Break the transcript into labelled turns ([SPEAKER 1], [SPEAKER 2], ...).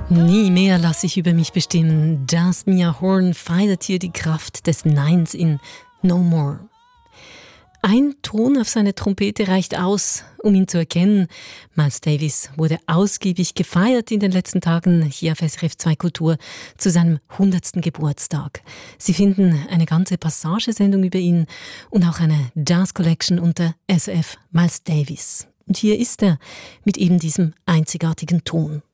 [SPEAKER 1] Nie mehr lasse ich über mich bestimmen. Das Mia Horn feiert hier die Kraft des Neins in No More. Ein Ton auf seine Trompete reicht aus, um ihn zu erkennen. Miles Davis wurde ausgiebig gefeiert in den letzten Tagen hier auf SRF 2 Kultur zu seinem 100. Geburtstag. Sie finden eine ganze Passagesendung über ihn und auch eine Jazz Collection unter SF Miles Davis. Und hier ist er mit eben diesem einzigartigen Ton.